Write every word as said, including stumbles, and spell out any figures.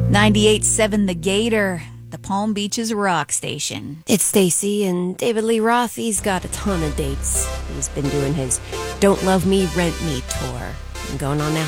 ninety-eight point seven The Gator, the Palm Beaches rock station. It's Stacy and David Lee Roth. He's got a ton of dates. He's been doing his Don't Love Me, Rent Me tour. I'm going on now.